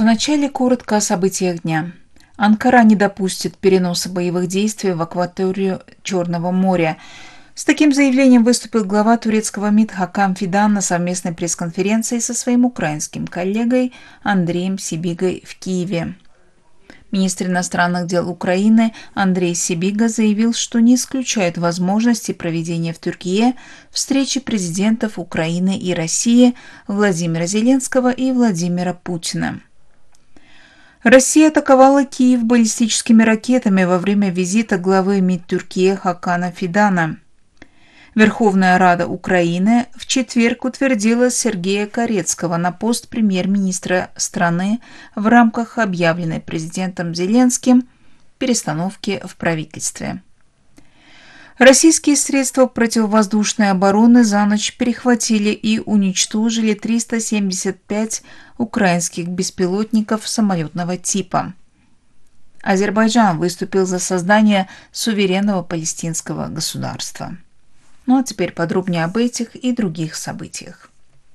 Вначале коротко о событиях дня. Анкара не допустит переноса боевых действий в акваторию Черного моря. С таким заявлением выступил глава турецкого МИД Хакам Фидан на совместной пресс-конференции со своим украинским коллегой Андреем Сибигой в Киеве. Министр иностранных дел Украины Андрей Сибига заявил, что не исключает возможности проведения в Тюркие встречи президентов Украины и России Владимира Зеленского и Владимира Путина. Россия атаковала Киев баллистическими ракетами во время визита главы МИД Тюркии Хакана Фидана. Верховная Рада Украины в четверг утвердила Сергея Карецкого на пост премьер-министра страны в рамках объявленной президентом Зеленским перестановки в правительстве. Российские средства противовоздушной обороны за ночь перехватили и уничтожили 375 украинских беспилотников самолетного типа. Азербайджан выступил за создание суверенного палестинского государства. Ну а теперь подробнее об этих и других событиях.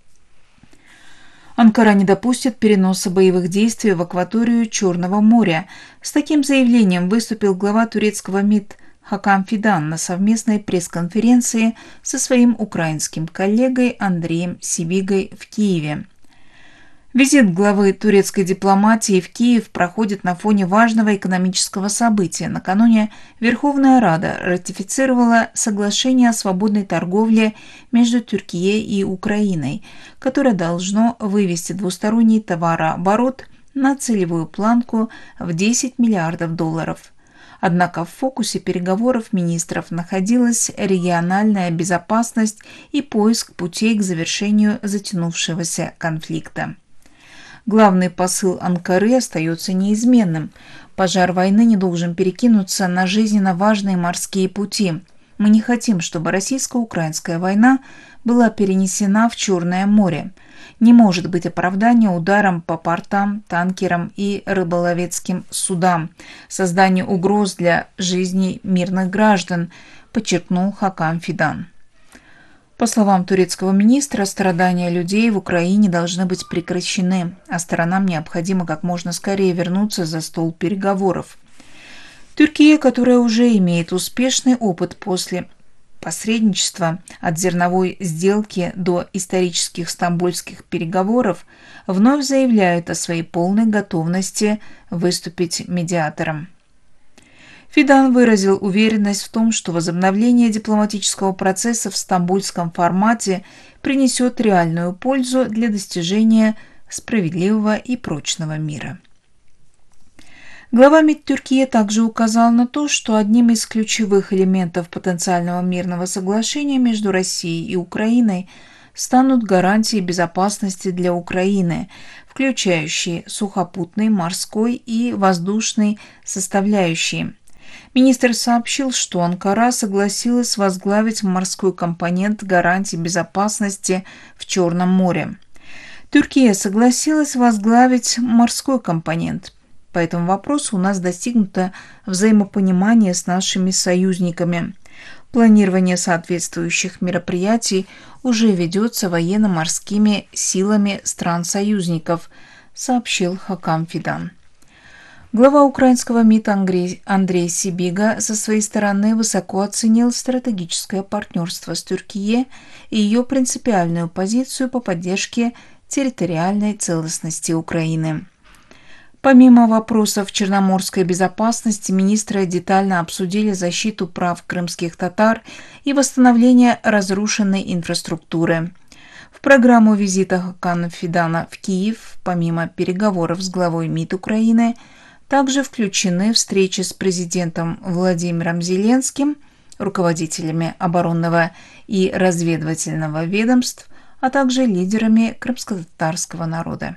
Анкара не допустит переноса боевых действий в акваторию Черного моря. С таким заявлением выступил глава турецкого МИД Хакам Фидан на совместной пресс-конференции со своим украинским коллегой Андреем Сибигой в Киеве. Визит главы турецкой дипломатии в Киев проходит на фоне важного экономического события. Накануне Верховная Рада ратифицировала соглашение о свободной торговле между Тюркией и Украиной, которое должно вывести двусторонний товарооборот на целевую планку в $10 миллиардов. Однако в фокусе переговоров министров находилась региональная безопасность и поиск путей к завершению затянувшегося конфликта. Главный посыл Анкары остается неизменным. Пожар войны не должен перекинуться на жизненно важные морские пути. Мы не хотим, чтобы российско-украинская война была перенесена в Черное море. Не может быть оправдания ударом по портам, танкерам и рыболовецким судам, созданию угроз для жизни мирных граждан, подчеркнул Хакам Фидан. По словам турецкого министра, страдания людей в Украине должны быть прекращены, а сторонам необходимо как можно скорее вернуться за стол переговоров. Тюркия, которая уже имеет успешный опыт после посредничества от зерновой сделки до исторических стамбульских переговоров, вновь заявляет о своей полной готовности выступить медиатором. Фидан выразил уверенность в том, что возобновление дипломатического процесса в стамбульском формате принесет реальную пользу для достижения справедливого и прочного мира. Глава МИД Тюркии также указал на то, что одним из ключевых элементов потенциального мирного соглашения между Россией и Украиной станут гарантии безопасности для Украины, включающие сухопутный, морской и воздушный составляющие. Министр сообщил, что Анкара согласилась возглавить морской компонент гарантий безопасности в Черном море. Турция согласилась возглавить морской компонент. По этому вопросу у нас достигнуто взаимопонимание с нашими союзниками. Планирование соответствующих мероприятий уже ведется военно-морскими силами стран-союзников, сообщил Хакам Фидан. Глава украинского МИД Андрей Сибига со своей стороны высоко оценил стратегическое партнерство с Тюркией и ее принципиальную позицию по поддержке территориальной целостности Украины. Помимо вопросов черноморской безопасности, министры детально обсудили защиту прав крымских татар и восстановление разрушенной инфраструктуры. В программу визита Хакана Фидана в Киев, помимо переговоров с главой МИД Украины, также включены встречи с президентом Владимиром Зеленским, руководителями оборонного и разведывательного ведомств, а также лидерами крымско-татарского народа.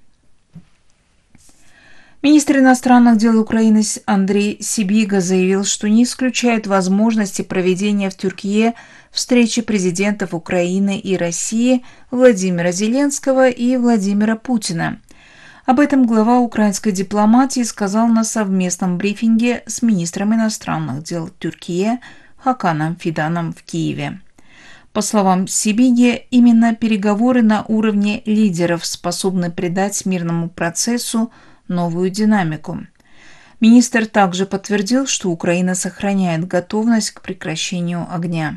Министр иностранных дел Украины Андрей Сибига заявил, что не исключает возможности проведения в Тюркие встречи президентов Украины и России Владимира Зеленского и Владимира Путина. Об этом глава украинской дипломатии сказал на совместном брифинге с министром иностранных дел Тюркии Хаканом Фиданом в Киеве. По словам Сибиги, именно переговоры на уровне лидеров способны придать мирному процессу новую динамику. Министр также подтвердил, что Украина сохраняет готовность к прекращению огня.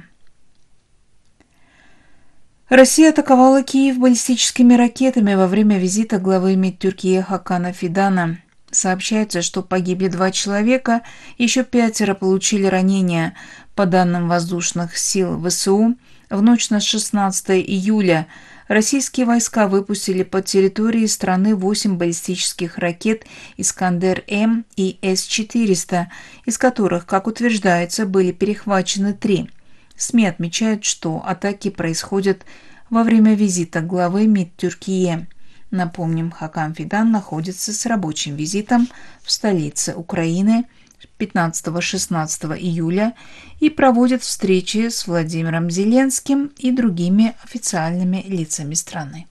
Россия атаковала Киев баллистическими ракетами во время визита главы МИД Тюркии Хакана Фидана. Сообщается, что погибли 2 человека, еще 5 получили ранения. По данным воздушных сил ВСУ, в ночь на 16 июля российские войска выпустили по территории страны 8 баллистических ракет «Искандер-М» и С-400, из которых, как утверждается, были перехвачены 3. СМИ отмечают, что атаки происходят во время визита главы МИД Тюркии. Напомним, Хакам Фидан находится с рабочим визитом в столице Украины 15-16 июля и проводит встречи с Владимиром Зеленским и другими официальными лицами страны.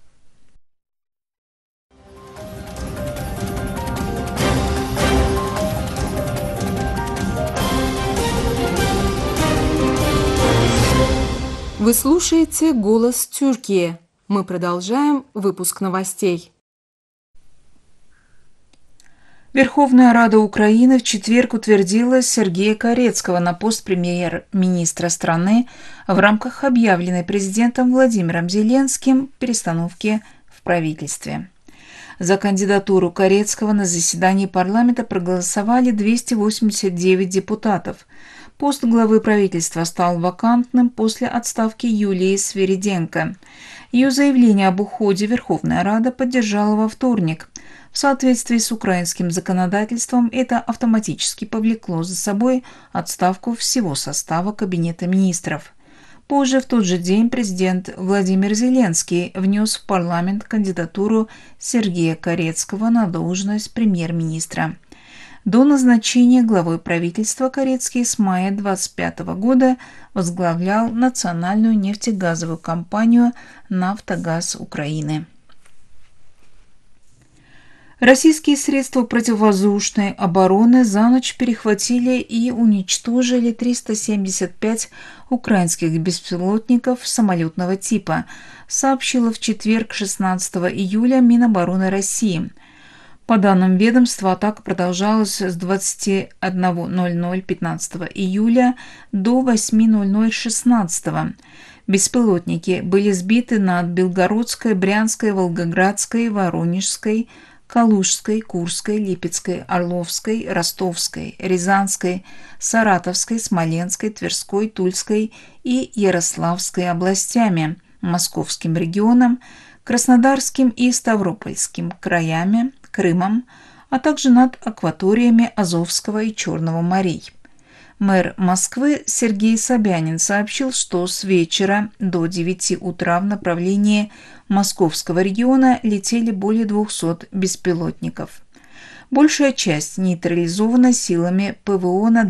Вы слушаете «Голос Тюркии». Мы продолжаем выпуск новостей. Верховная Рада Украины в четверг утвердила Сергея Карецкого на пост премьер-министра страны в рамках объявленной президентом Владимиром Зеленским перестановки в правительстве. За кандидатуру Карецкого на заседании парламента проголосовали 289 депутатов. Пост главы правительства стал вакантным после отставки Юлии Свириденко. Ее заявление об уходе Верховная Рада поддержала во вторник. В соответствии с украинским законодательством это автоматически повлекло за собой отставку всего состава Кабинета министров. Позже, в тот же день, президент Владимир Зеленский внес в парламент кандидатуру Сергея Карецкого на должность премьер-министра. До назначения главой правительства Карецкий с мая 2025 года возглавлял национальную нефтегазовую компанию «Нафтогаз Украины». Российские средства противовоздушной обороны за ночь перехватили и уничтожили 375 украинских беспилотников самолетного типа, сообщила в четверг 16 июля Минобороны России. По данным ведомства, атака продолжалась с 21:00 15 июля до 8:00 16. Беспилотники были сбиты над Белгородской, Брянской, Волгоградской, Воронежской, Калужской, Курской, Липецкой, Орловской, Ростовской, Рязанской, Саратовской, Смоленской, Тверской, Тульской и Ярославской областями, Московским регионом, Краснодарским и Ставропольским краями, Крымом, а также над акваториями Азовского и Черного морей. Мэр Москвы Сергей Собянин сообщил, что с вечера до 9 утра в направлении Московского региона летели более 200 беспилотников. Большая часть нейтрализована силами ПВО на